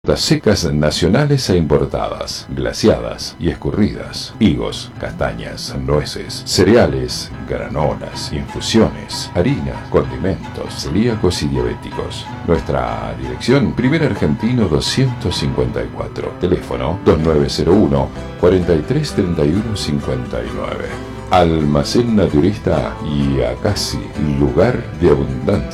Frutas secas nacionales e importadas, glaseadas y escurridas, higos, castañas, nueces, cereales, granolas, infusiones, harinas, condimentos, celíacos y diabéticos. Nuestra dirección, Primer Argentino 254, teléfono 2901 433159. Almacén Naturista y Acasi, lugar de abundancia.